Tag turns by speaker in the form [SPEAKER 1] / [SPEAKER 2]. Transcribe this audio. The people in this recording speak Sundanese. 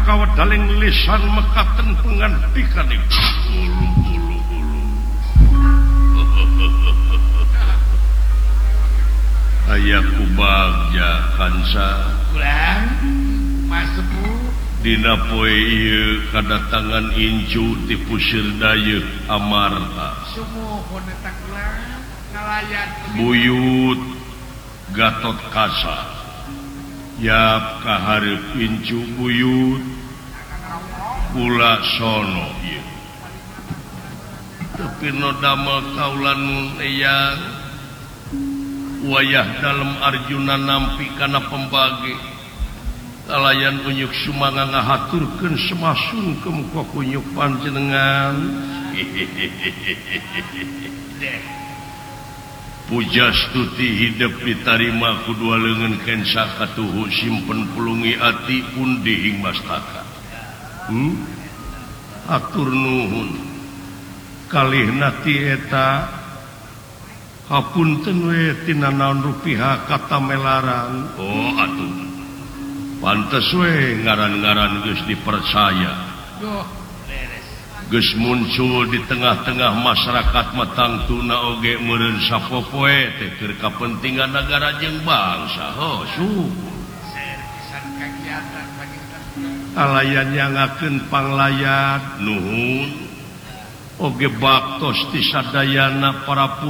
[SPEAKER 1] kawedaling lisan mekaten pengantikan ibu. Ayaku bagja kansa
[SPEAKER 2] kurang Mas Sepuh
[SPEAKER 1] dina poe ieu kadatangan incu ti Pusir Dayeuh Amarta
[SPEAKER 2] sumuhun eta kula ngalayan
[SPEAKER 1] buyut Gatot Kasa yap kahareup incu buyut kula sono ieu tapi no damel kaulan nun eyang wayah dalam Arjuna nampi kana pembagi kalayan unyuk sumanga ngahaturkeun semasun ke muka kunyuk panjenengan pujastuti hidup ditarima kudua leungeun kensa katuhu simpen pulungi ati pundi hing mastaka atur nuhun kalihna ti eta hapunten we tina naon rupiah kata melaran oh atuh pantes we ngaran-ngaran geus dipercaya geus muncul di tengah-tengah masyarakat matangtuna oge meureun sapopoe teh keur kapentingan negara jeung bangsa syukur
[SPEAKER 2] pisan kagiatan
[SPEAKER 1] alayan nyangakeun panglayat nuhun oge baktos ti sadayana para